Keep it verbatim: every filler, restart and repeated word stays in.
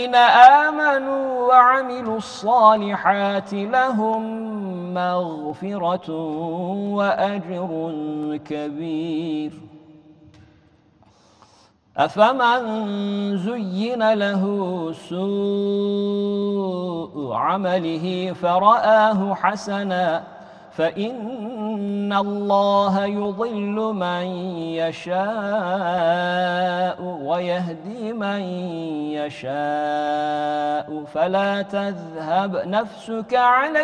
والذين آمنوا وعملوا الصالحات لهم مغفرة وأجر كبير. أفمن زين له سوء عمله فرآه حسنا فإن الله يضل من يشاء ويهدي من يشاء فلا تذهب نفسك عليه